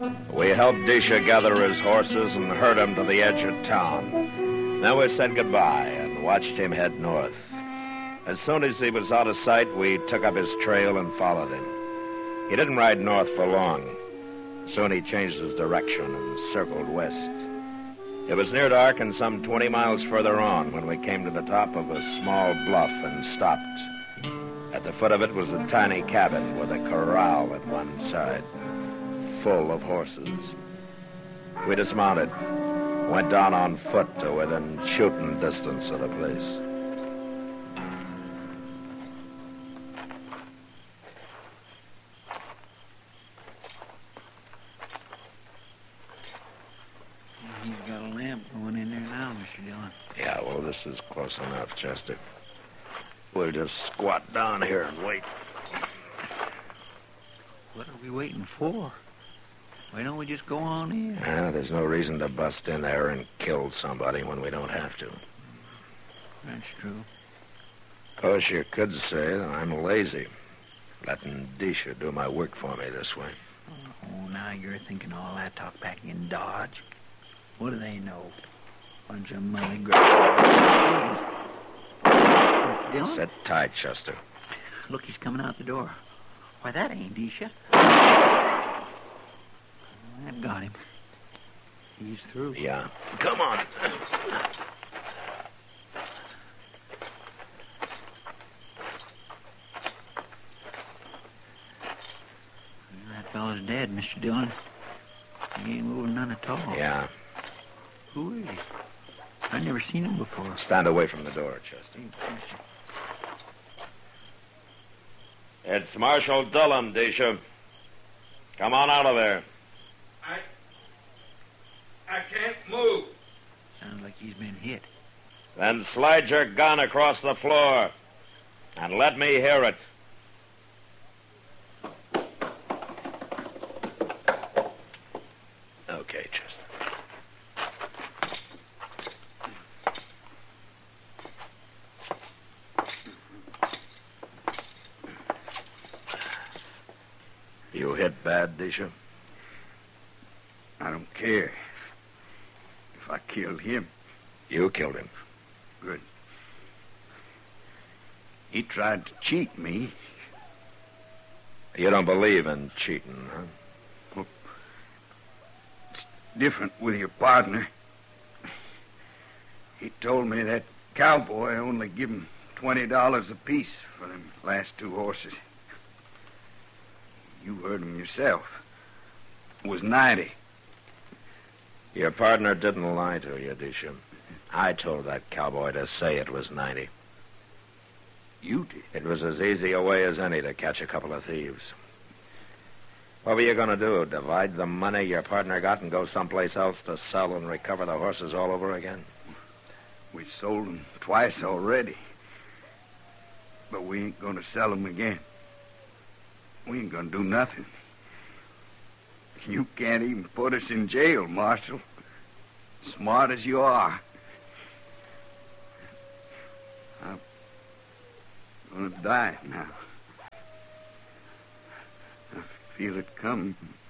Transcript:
We helped Disha gather his horses and herd him to the edge of town. Then we said goodbye and watched him head north. As soon as he was out of sight, we took up his trail and followed him. He didn't ride north for long. Soon he changed his direction and circled west. It was near dark and some 20 miles further on when we came to the top of a small bluff and stopped. At the foot of it was a tiny cabin with a corral at one side, full of horses. We dismounted, went down on foot to within shooting distance of the place. He's got a lamp going in there now, Mr. Dillon. Yeah, well, this is close enough, Chester. We'll just squat down here and wait. What are we waiting for? Why don't we just go on in? There's no reason to bust in there and kill somebody when we don't have to. That's true. Of course, you could say that I'm lazy, letting Disha do my work for me this way. Oh, now you're thinking all that talk back in Dodge. What do they know? Bunch of money grabbers. Mr. Dillon? Sit tight, Chester. Look, he's coming out the door. Why, that ain't Disha. That got him. He's through. Yeah. Come on. That fella's dead, Mr. Dillon. He ain't moving none at all. Yeah. Who is he? I never seen him before. Stand away from the door, Chester. It's Marshal Dillon, Disha. Come on out of there. I can't move. Sounds like he's been hit. Then slide your gun across the floor and let me hear it. Okay, Chester. You hit bad, Disha? I don't care. If I killed him. You killed him. Good. He tried to cheat me. You don't believe in cheating, huh? Well, it's different with your partner. He told me that cowboy only give him $20 apiece for them last two horses. You heard him yourself. It was 90. Your partner didn't lie to you, Disha. I told that cowboy to say it was 90. You did? It was as easy a way as any to catch a couple of thieves. What were you going to do? Divide the money your partner got and go someplace else to sell and recover the horses all over again? We sold them twice already. But we ain't going to sell them again. We ain't going to do nothing. You can't even put us in jail, Marshal. Smart as you are. I'm going to die now. I feel it coming.